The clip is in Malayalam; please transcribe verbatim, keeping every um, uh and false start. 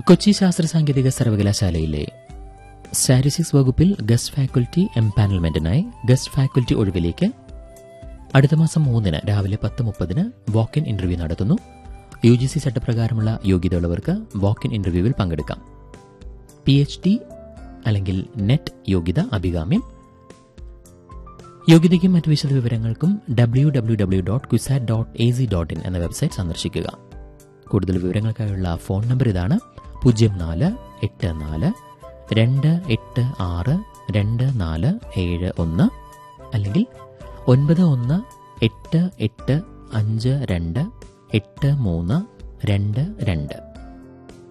കൊച്ചി ശാസ്ത്ര സാങ്കേതിക സർവകലാശാലയിലെ സ്റ്റാറ്റിസ്റ്റിക്സ് വകുപ്പിൽ ഗസ്റ്റ് ഫാക്കൽറ്റി എംപാനൽമെന്റിനായി ഗസ്റ്റ് ഫാക്കൽറ്റി ഒഴിവിലേക്ക് അടുത്ത മാസം മൂന്നിന് രാവിലെ പത്ത് മുപ്പതിന് വാക്ക് ഇൻ ഇന്റർവ്യൂ നടത്തുന്നു. U G C ചട്ടപ്രകാരമുള്ള യോഗ്യതയുള്ളവർക്ക് walk in ഇന്റർവ്യൂവിൽ പങ്കെടുക്കാം. പി എച്ച് ഡി അല്ലെങ്കിൽ നെറ്റ് യോഗ്യത അഭികാമ്യം. യോഗ്യതയ്ക്കും മറ്റ് വിശദ വിവരങ്ങൾക്കും W W W dot CUSAT dot A C dot in എന്ന വെബ്സൈറ്റ് സന്ദർശിക്കുക. കൂടുതൽ വിവരങ്ങൾക്കായുള്ള ഫോൺ നമ്പർ ഇതാണ്: പൂജ്യം നാല് എട്ട് നാല് രണ്ട് എട്ട് ആറ് രണ്ട് നാല് ഏഴ് ഒന്ന് അല്ലെങ്കിൽ ഒൻപത് ഒന്ന് എട്ട് എട്ട് അഞ്ച് രണ്ട് എട്ട് മൂന്ന് രണ്ട് രണ്ട്.